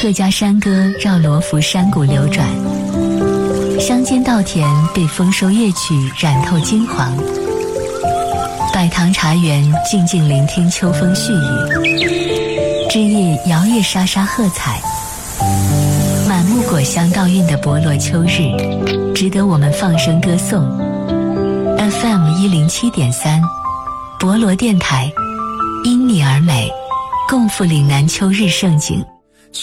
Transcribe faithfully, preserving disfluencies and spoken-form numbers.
客家山歌绕罗浮山谷流转，乡间稻田被丰收乐曲染透金黄。百堂茶园静静聆听秋风絮语，枝叶摇曳沙沙喝彩。满目果香倒韵的博罗秋日，值得我们放声歌颂。F M 一零七点三，博罗电台，因你而美，共赴岭南秋日盛景。